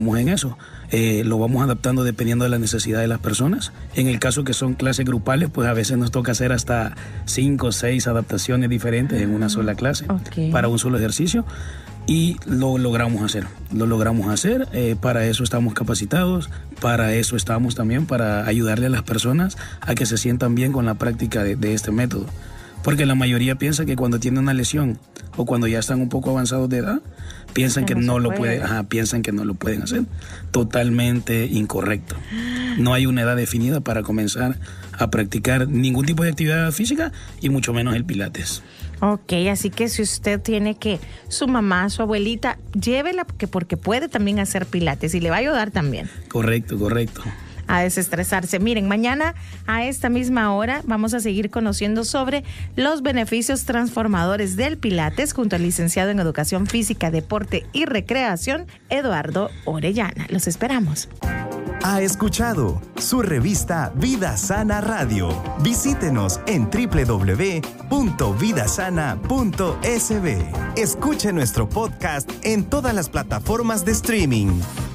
En eso, lo vamos adaptando dependiendo de la necesidad de las personas. En el caso que son clases grupales, pues a veces nos toca hacer hasta 5 o 6 adaptaciones diferentes en una sola clase para un solo ejercicio. Y lo logramos hacer, para eso estamos capacitados, para eso estamos también, para ayudarle a las personas a que se sientan bien con la práctica de este método. Porque la mayoría piensa que cuando tiene una lesión o cuando ya están un poco avanzados de edad, piensan que no lo pueden hacer. Totalmente incorrecto. No hay una edad definida para comenzar a practicar ningún tipo de actividad física y mucho menos el pilates. Ok, así que si usted tiene que su mamá, su abuelita, llévela porque puede también hacer pilates y le va a ayudar también. Correcto. A desestresarse. Miren, mañana a esta misma hora vamos a seguir conociendo sobre los beneficios transformadores del pilates junto al licenciado en Educación Física, Deporte y Recreación, Eduardo Orellana. Los esperamos. Ha escuchado su revista Vida Sana Radio. Visítenos en www.vidasana.sb. Escuche nuestro podcast en todas las plataformas de streaming.